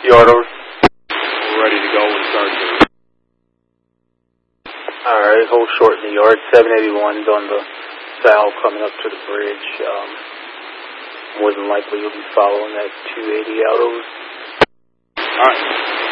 Yard over. We're ready to go and start service. Alright, hold short in the yard. 781's on the south coming up to the bridge. More than likely you'll be following that 280 out over. Alright.